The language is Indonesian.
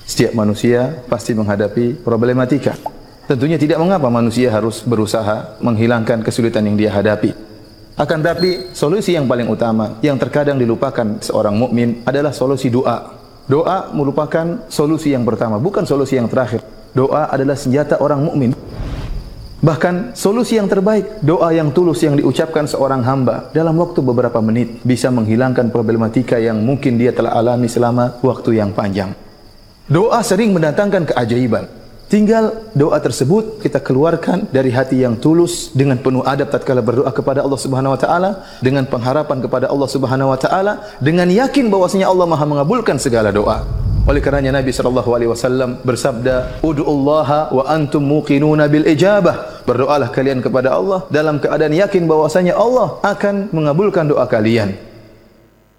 Setiap manusia pasti menghadapi problematika. Tentunya tidak mengapa manusia harus berusaha menghilangkan kesulitan yang dia hadapi. Akan tapi solusi yang paling utama yang terkadang dilupakan seorang mukmin adalah solusi doa. Doa merupakan solusi yang pertama, bukan solusi yang terakhir. Doa adalah senjata orang mukmin. Bahkan solusi yang terbaik, doa yang tulus yang diucapkan seorang hamba dalam waktu beberapa menit bisa menghilangkan problematika yang mungkin dia telah alami selama waktu yang panjang. Doa sering mendatangkan keajaiban. Tinggal doa tersebut kita keluarkan dari hati yang tulus dengan penuh adab tatkala berdoa kepada Allah Subhanahu wa taala, dengan pengharapan kepada Allah Subhanahu wa taala, dengan yakin bahwasanya Allah Maha mengabulkan segala doa. Oleh karenanya Nabi sallallahu alaihi wasallam bersabda, "Ud'ullaha wa antum muqinuna bil ijabah." Berdoalah kalian kepada Allah dalam keadaan yakin bahwasanya Allah akan mengabulkan doa kalian.